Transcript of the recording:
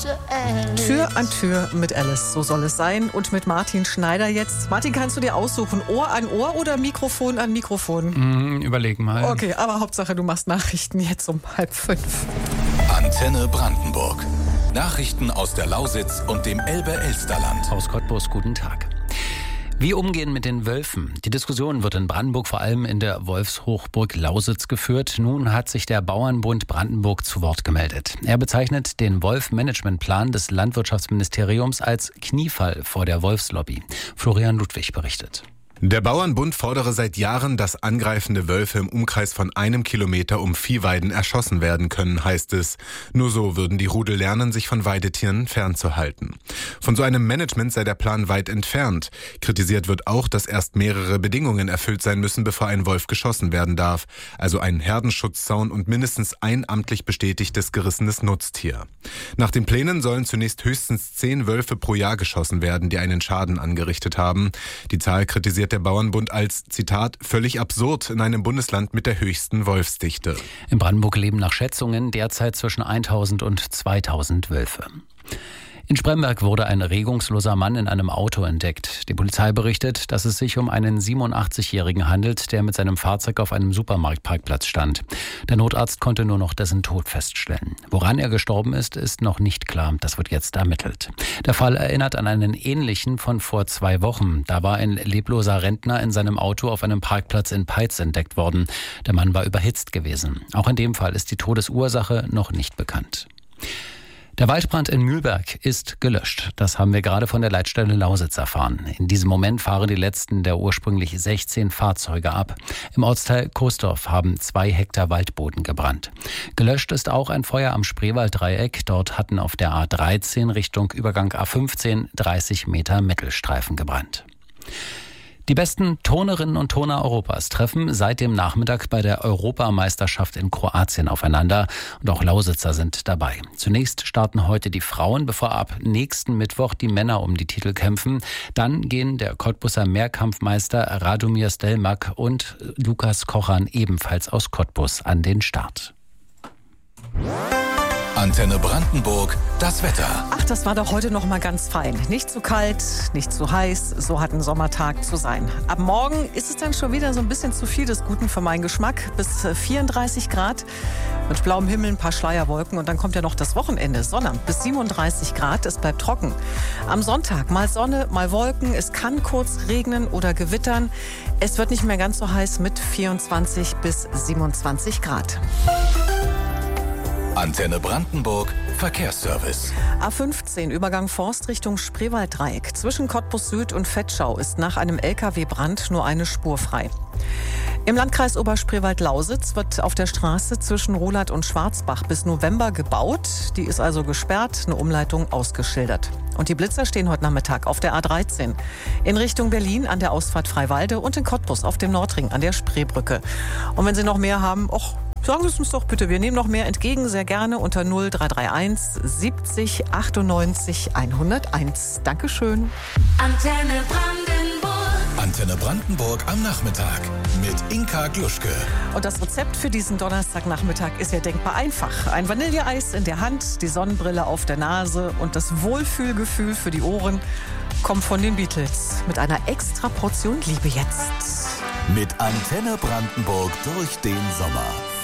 Tür an Tür mit Alice, so soll es sein. Und mit Martin Schneider jetzt. Martin, kannst du dir aussuchen, Ohr an Ohr oder Mikrofon an Mikrofon? Überlegen mal. Okay, aber Hauptsache, du machst Nachrichten jetzt um 4:30. Antenne Brandenburg. Nachrichten aus der Lausitz und dem Elbe-Elsterland. Aus Cottbus, guten Tag. Wie umgehen mit den Wölfen? Die Diskussion wird in Brandenburg vor allem in der Wolfshochburg Lausitz geführt. Nun hat sich der Bauernbund Brandenburg zu Wort gemeldet. Er bezeichnet den Wolf-Management-Plan des Landwirtschaftsministeriums als Kniefall vor der Wolfslobby. Florian Ludwig berichtet. Der Bauernbund fordere seit Jahren, dass angreifende Wölfe im Umkreis von 1 Kilometer um Viehweiden erschossen werden können, heißt es. Nur so würden die Rudel lernen, sich von Weidetieren fernzuhalten. Von so einem Management sei der Plan weit entfernt. Kritisiert wird auch, dass erst mehrere Bedingungen erfüllt sein müssen, bevor ein Wolf geschossen werden darf. Also ein Herdenschutzzaun und mindestens ein amtlich bestätigtes gerissenes Nutztier. Nach den Plänen sollen zunächst höchstens 10 Wölfe pro Jahr geschossen werden, die einen Schaden angerichtet haben. Die Zahl kritisiert der Bauernbund als, Zitat, völlig absurd in einem Bundesland mit der höchsten Wolfsdichte. In Brandenburg leben nach Schätzungen derzeit zwischen 1000 und 2000 Wölfe. In Spremberg wurde ein regungsloser Mann in einem Auto entdeckt. Die Polizei berichtet, dass es sich um einen 87-Jährigen handelt, der mit seinem Fahrzeug auf einem Supermarktparkplatz stand. Der Notarzt konnte nur noch dessen Tod feststellen. Woran er gestorben ist, ist noch nicht klar. Das wird jetzt ermittelt. Der Fall erinnert an einen ähnlichen von vor 2 Wochen. Da war ein lebloser Rentner in seinem Auto auf einem Parkplatz in Peitz entdeckt worden. Der Mann war überhitzt gewesen. Auch in dem Fall ist die Todesursache noch nicht bekannt. Der Waldbrand in Mühlberg ist gelöscht. Das haben wir gerade von der Leitstelle Lausitz erfahren. In diesem Moment fahren die letzten der ursprünglich 16 Fahrzeuge ab. Im Ortsteil Coesdorf haben 2 Hektar Waldboden gebrannt. Gelöscht ist auch ein Feuer am Spreewalddreieck. Dort hatten auf der A13 Richtung Übergang A15 30 Meter Mittelstreifen gebrannt. Die besten Turnerinnen und Turner Europas treffen seit dem Nachmittag bei der Europameisterschaft in Kroatien aufeinander. Und auch Lausitzer sind dabei. Zunächst starten heute die Frauen, bevor ab nächsten Mittwoch die Männer um die Titel kämpfen. Dann gehen der Cottbuser Mehrkampfmeister Radomir Stelmach und Lukas Kochan ebenfalls aus Cottbus an den Start. Antenne Brandenburg, das Wetter. Ach, das war doch heute noch mal ganz fein. Nicht zu kalt, nicht zu heiß, so hat ein Sommertag zu sein. Ab morgen ist es dann schon wieder so ein bisschen zu viel des Guten für meinen Geschmack. Bis 34 Grad, mit blauem Himmel, ein paar Schleierwolken und dann kommt ja noch das Wochenende. Sonne bis 37 Grad, es bleibt trocken. Am Sonntag mal Sonne, mal Wolken, es kann kurz regnen oder gewittern. Es wird nicht mehr ganz so heiß mit 24 bis 27 Grad. Antenne Brandenburg, Verkehrsservice. A15, Übergang Forst Richtung Spreewalddreieck. Zwischen Cottbus Süd und Vetschau ist nach einem LKW-Brand nur eine Spur frei. Im Landkreis Oberspreewald-Lausitz wird auf der Straße zwischen Rohlath und Schwarzbach bis November gebaut. Die ist also gesperrt, eine Umleitung ausgeschildert. Und die Blitzer stehen heute Nachmittag auf der A13. In Richtung Berlin an der Ausfahrt Freiwalde und in Cottbus auf dem Nordring an der Spreebrücke. Und wenn Sie noch mehr haben, sagen Sie es uns doch bitte, wir nehmen noch mehr entgegen, sehr gerne unter 0331 70 98 101. Dankeschön. Antenne Brandenburg. Antenne Brandenburg am Nachmittag mit Inka Gluschke. Und das Rezept für diesen Donnerstagnachmittag ist ja denkbar einfach. Ein Vanilleeis in der Hand, die Sonnenbrille auf der Nase und das Wohlfühlgefühl für die Ohren kommt von den Beatles. Mit einer extra Portion Liebe jetzt. Mit Antenne Brandenburg durch den Sommer.